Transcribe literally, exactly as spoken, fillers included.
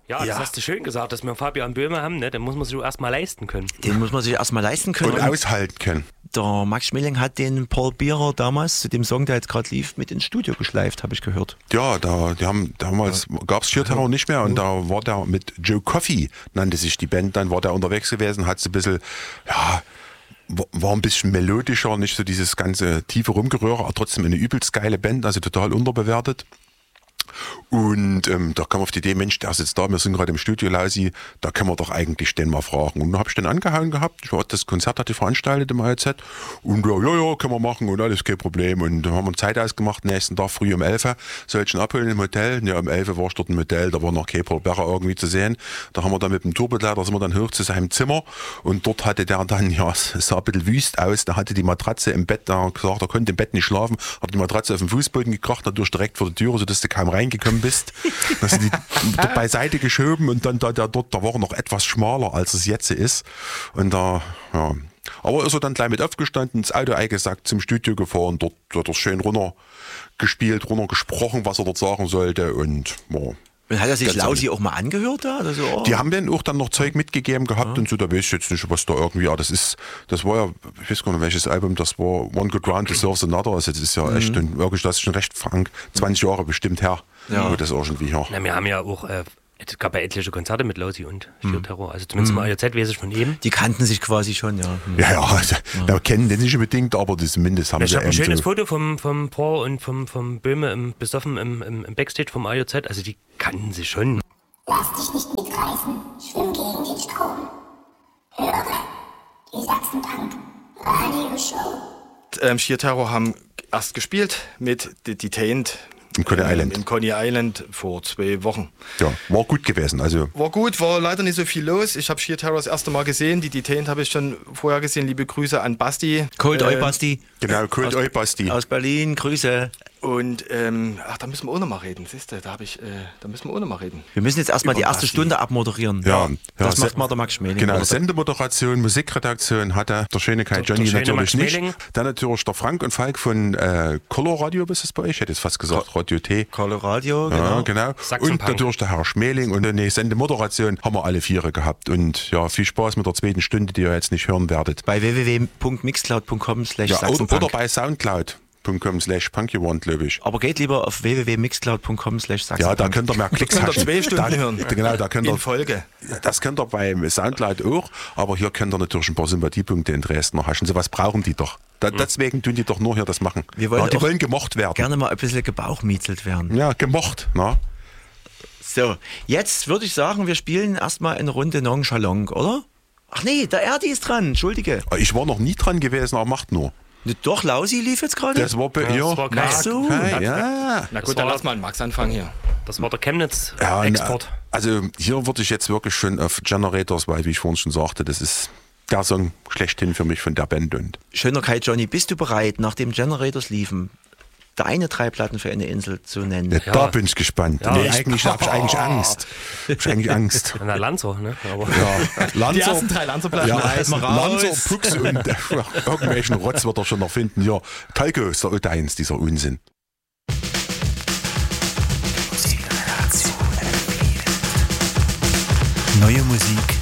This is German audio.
Ja, das Ja. hast du schön gesagt, dass wir Fabian Böhme haben, ne? Den muss man sich erstmal leisten können. Den muss man sich erstmal leisten können. Und aushalten können. Der Max Schmeling hat den Paul Bierer damals zu dem Song, der jetzt gerade lief, mit ins Studio geschleift, habe ich gehört. Ja, da, die haben, damals gab es Sheer Terror nicht mehr und da war der mit Joe Coffey, nannte sich die Band, dann war der unterwegs gewesen, hat so ein bisschen, ja, war ein bisschen melodischer, nicht so dieses ganze tiefe Rumgerühre, aber trotzdem eine übelst geile Band, also total unterbewertet. Und ähm, da kam auf die Idee, Mensch, der ist jetzt da, wir sind gerade im Studio, Lausi, da können wir doch eigentlich den mal fragen. Und dann habe ich den angehauen gehabt, ich war, das Konzert hatte veranstaltet im A J Z und ja, ja, ja, können wir machen und alles, kein Problem. Und dann haben wir Zeit ausgemacht, nächsten Tag früh um elf, soll ich ihn abholen im Hotel. Ja, um elf war ich dort im Hotel, da war noch kein Paul Bierer irgendwie zu sehen. Da haben wir dann mit dem Tourbegleiter, sind wir dann hoch zu seinem Zimmer und dort hatte der dann, ja, es sah ein bisschen wüst aus, da hatte die Matratze im Bett, da hat gesagt, er konnte im Bett nicht schlafen, hat die Matratze auf den Fußboden gekracht, dadurch direkt vor der Tür, sodass du kaum reingekommen bist. Da sind die dort beiseite geschoben und dann da der dort, da war er noch etwas schmaler, als es jetzt ist. Und da, ja. Aber ist er dann gleich mit aufgestanden, ins Auto eingesackt, zum Studio gefahren, dort hat er schön runter gespielt, runter gesprochen, was er dort sagen sollte und ja. Und hat er sich Lausi auch mal angehört da? Oder so? Oh. Die haben dann auch dann noch Zeug mitgegeben gehabt ja. und so, da weiß ich jetzt nicht, was da irgendwie, ja, das ist, das war ja, ich weiß gar nicht, welches Album, das war One Good Round Deserves Another, also das ist ja echt, mhm. und wirklich, das ist schon recht frank, zwanzig Jahre bestimmt her, ja. wo das irgendwie, ja. Na, wir haben ja auch, äh, es gab ja etliche Konzerte mit Lausi und Sheer Terror, also zumindest mhm. im A J Z weiß ich von ihm. Die kannten sich quasi schon, ja. Mhm. Ja, ja, also, ja. Wir kennen den nicht unbedingt, aber das zumindest haben ich sie Ich habe ein schönes so Foto vom, vom Paul und vom, vom Böhme im, besoffen im, im, im Backstage vom A J Z, also die kannten sich schon. Lass dich nicht mitreißen, schwimm gegen den Strom. Höre die Sachsenpunk Radioshow. Ähm, Sheer Terror haben erst gespielt mit The Detained in Coney ähm, Island. In Coney Island vor zwei Wochen. Ja, war gut gewesen. Also war gut, war leider nicht so viel los. Ich habe Sheer Terror das erste Mal gesehen. Die Detained habe ich schon vorher gesehen. Liebe Grüße an Basti. Cold äh, Oi Basti. Genau, Cold Oi Basti. Aus Berlin, Grüße. Und ähm, ach, da müssen wir auch noch mal reden. Siehst du, da habe ich, äh, da müssen wir auch noch mal reden. Wir müssen jetzt erstmal die erste Basti. Stunde abmoderieren. Ja, das ja, macht mal der Max Schmeling. Genau, Sendemoderation, Musikredaktion hatte der schöne Kai Johnny der schöne natürlich Max nicht. Schmeling. Dann natürlich der Frank und Falk von äh, Color Radio, was ist das bei euch? Ich hätte jetzt fast gesagt Radio T. Color Radio, genau. Ja, genau. Und Sachsenpunk. natürlich der Herr Schmeling und eine Sendemoderation haben wir alle vier gehabt. Und ja, viel Spaß mit der zweiten Stunde, die ihr jetzt nicht hören werdet. Bei w w w punkt mixcloud punkt com slash ja, Sachsenpunk. oder bei Soundcloud. .com slash punkyone, glaube ich. Aber geht lieber auf w w w punkt mixcloud punkt com slash Sachsenpunk. Ja, da könnt ihr mehr Klicks haschen. zwei Stunden da, hören. Genau, da könnt ihr, in Folge. Das könnt ihr beim Soundcloud auch, aber hier könnt ihr natürlich ein paar Sympathiepunkte in Dresden haschen. So was brauchen die doch. Da, deswegen tun die doch nur hier das machen. Wir wollen ja, die auch wollen gemocht werden. Gerne mal ein bisschen gebauchmietzelt werden. Ja, gemocht. Na? So, jetzt würde ich sagen, wir spielen erstmal eine Runde Nonchalant, oder? Ach nee, der Erdi ist dran, entschuldige. Ich war noch nie dran gewesen, aber macht nur. Doch, Lausi lief jetzt gerade? Das war bei Ja, ihr. das war Ach so. Kai, ja. Na Das gut, dann war- lass mal einen Max anfangen hier. Das war der Ja, Chemnitz-Export. also hier würde ich jetzt wirklich schon auf Generators, weil wie ich vorhin schon sagte, das ist der Song schlechthin für mich von der Band. Und Schöner Kai Johnny, bist du bereit, nachdem Generators liefen, deine drei Platten für eine Insel zu nennen? ja, da bin ich gespannt. Ja, nee, ich- eigentlich habe ich eigentlich Angst. Hab ich eigentlich Angst. Na, Lanzer, ne? Aber Ja, Lanzer, Die ersten drei Lanzerplatten. ja, Reiß mal raus. Lanzer, Pux und äh, irgendwelchen Rotz wird er schon noch finden. Ja, Talco ist der Ute eins, dieser Unsinn. Neue Musik